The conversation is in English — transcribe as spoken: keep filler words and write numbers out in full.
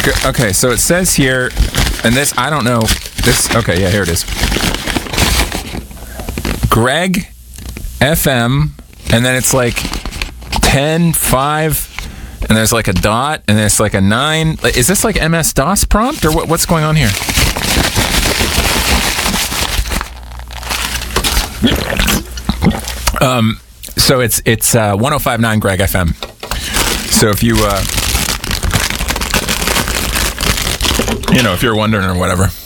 Okay, so it says here, and this, I don't know. This, okay, yeah, here it is. Greg F M, and then it's like ten, five, and there's like a dot, and there's like a nine. Is this like M S DOS prompt, or what, what's going on here? Um, so it's it's uh, one oh five point nine Greg F M. So if you, uh, you know, if you're wondering or whatever.